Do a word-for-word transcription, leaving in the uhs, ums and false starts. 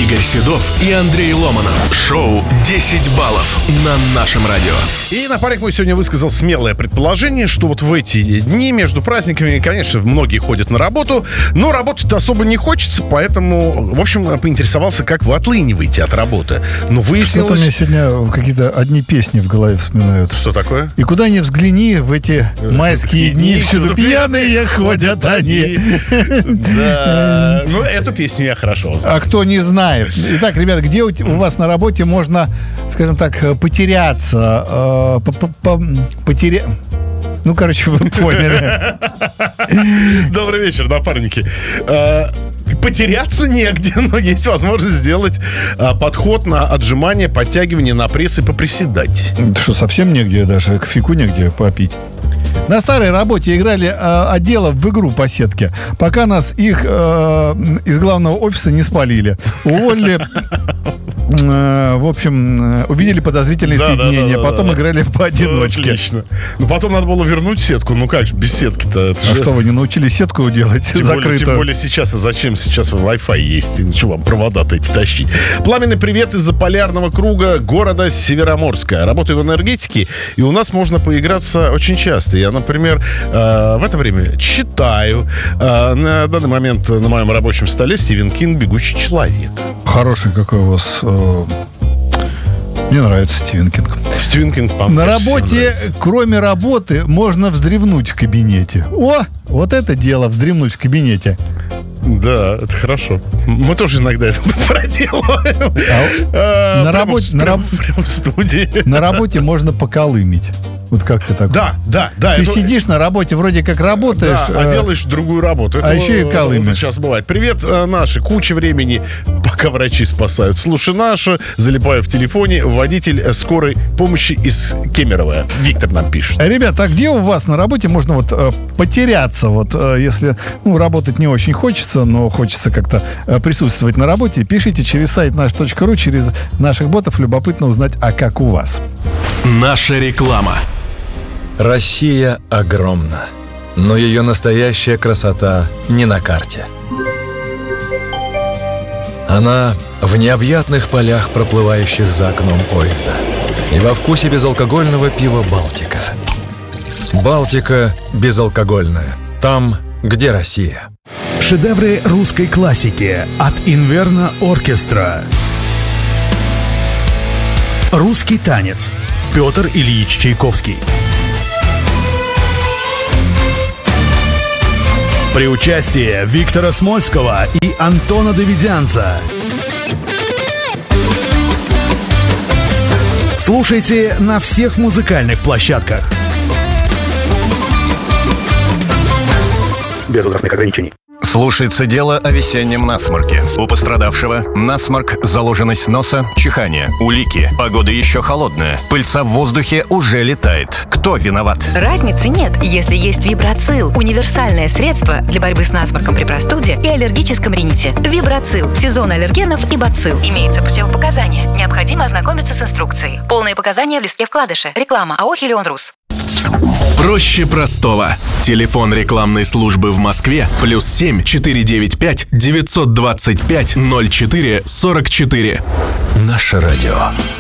Игорь Седов и Андрей Ломанов. Шоу «десять баллов» на нашем радио. И напарник мой сегодня высказал смелое предположение, что вот в эти дни между праздниками, конечно, многие ходят на работу, но работать особо не хочется, поэтому, в общем, поинтересовался, как вы отлыниваете от работы. Но выяснилось... Что-то мне сегодня какие-то одни песни в голове вспоминают. Что такое? И куда ни взгляни в эти майские дни, всюду пьяные ходят они. Да, ну эту песню я хорошо знаю. А кто не знает. Итак, ребята, где у вас на работе можно, скажем так, потеряться, потерять... Ну, короче, вы поняли. Добрый вечер, напарники. Потеряться негде, но есть возможность сделать подход на отжимание, подтягивание, на пресс и поприседать. Что, совсем негде даже? Кофейку негде попить? На старой работе играли э, отделов в игру по сетке, пока нас их э, из главного офиса не спалили. Уволили, э, в общем, э, увидели подозрительные да, соединения, да, да, потом да, играли да. поодиночке. Отлично. Ну, потом надо было вернуть сетку. Ну как же, без сетки-то? А же... что, вы не научились сетку делать тем закрытую? Более, тем более сейчас, а зачем сейчас Wi-Fi есть? Что вам провода-то эти тащить? Пламенный привет из Заполярного круга города Североморска. Работаю в энергетике, и у нас можно поиграться очень часто. Я, например, в это время читаю. На данный момент на моем рабочем столе Стивен Кинг «Бегущий человек». Хороший какой у вас... Мне нравится Стивен Кинг. Стивен Кинг, по-моему, на работе, кроме работы, можно вздремнуть в кабинете. О, вот это дело, вздремнуть в кабинете. Да, это хорошо. Мы тоже иногда это проделываем. А, а, на, работе, прямо, на, раб... прямо в студии. На работе можно поколымить. Вот как ты так? Да, да, да. Ты это... сидишь на работе, вроде как работаешь, да, а, а делаешь другую работу. А это еще и колымешь. Сейчас бывает. Привет, наши. Куча времени, пока врачи спасают. Слушай нашу, залипаю в телефоне. Водитель скорой помощи из Кемерово. Виктор нам пишет. Ребята, а где у вас на работе можно вот э, потеряться? Вот э, если ну, работать не очень хочется, но хочется как-то э, присутствовать на работе, пишите через сайт наш точка ру, через наших ботов. Любопытно узнать, а как у вас. Наша реклама. Россия огромна, но ее настоящая красота не на карте. Она в необъятных полях, проплывающих за окном поезда, и во вкусе безалкогольного пива «Балтика». «Балтика» безалкогольная. Там, где Россия. Шедевры русской классики от Инверно Оркестра. Русский танец. Петр Ильич Чайковский. При участии Виктора Смольского и Антона Давидянца. Слушайте на всех музыкальных площадках. Без возрастных ограничений. Слушается дело о весеннем насморке. У пострадавшего насморк, заложенность носа, чихание, улики. Погода еще холодная. Пыльца в воздухе уже летает. Кто виноват? Разницы нет, если есть Вибрацил. Универсальное средство для борьбы с насморком при простуде и аллергическом рините. Вибрацил. Сезон аллергенов и бацилл. Имеются противопоказания. Необходимо ознакомиться с инструкцией. Полные показания в листке вкладыша. Реклама АО «Хелион-Рус». Проще простого. Телефон рекламной службы в Москве плюс семь четыре девять пять девятьсот двадцать пять ноль четыре сорок четыре. Наше радио.